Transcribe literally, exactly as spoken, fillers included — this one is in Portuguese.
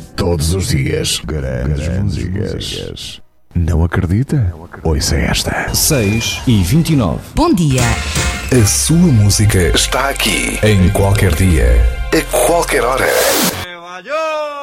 Todos os dias, grandes, grandes músicas. Não acredita? Ouça esta. seis e vinte e nove. Bom dia. A sua música está aqui, em qualquer dia, a qualquer hora.